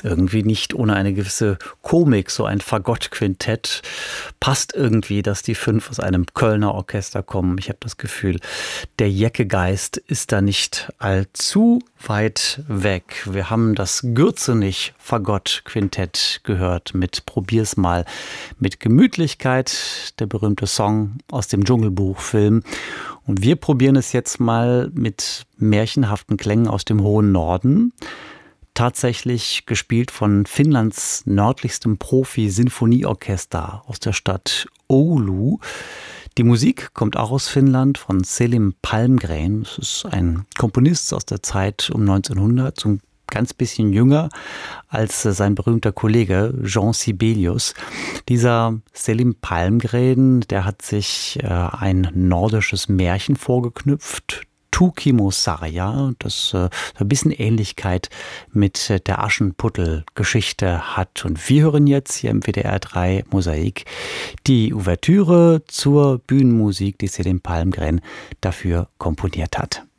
ist irgendwie nicht ohne eine gewisse Komik. So ein Fagottquintett passt irgendwie, dass die 5 aus einem Kölner Orchester kommen. Ich habe das Gefühl, der Jecke-Geist ist da nicht allzu weit weg. Wir haben das Gürzenich-Fagott-Quintett gehört mit Probier's mal mit Gemütlichkeit, der berühmte Song aus dem Dschungelbuch-Film. Und wir probieren es jetzt mal mit märchenhaften Klängen aus dem hohen Norden. Tatsächlich gespielt von Finnlands nördlichstem Profi-Sinfonieorchester aus der Stadt Oulu. Die Musik kommt auch aus Finnland von Selim Palmgren. Es ist ein Komponist aus der Zeit um 1900, so ein ganz bisschen jünger als sein berühmter Kollege Jean Sibelius. Dieser Selim Palmgren, der hat sich ein nordisches Märchen vorgeknüpft, Tukimo Sarja, das ein bisschen Ähnlichkeit mit der Aschenputtel-Geschichte hat. Und wir hören jetzt hier im WDR 3 Mosaik die Ouvertüre zur Bühnenmusik, die Selim Palmgren dafür komponiert hat.